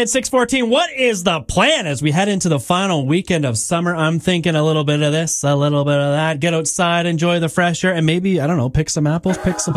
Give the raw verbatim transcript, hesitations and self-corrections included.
It's six fourteen. What is the plan as we head into the final weekend of summer? I'm thinking a little bit of this, a little bit of that. Get outside, enjoy the fresh air, and maybe, I don't know, pick some apples, pick some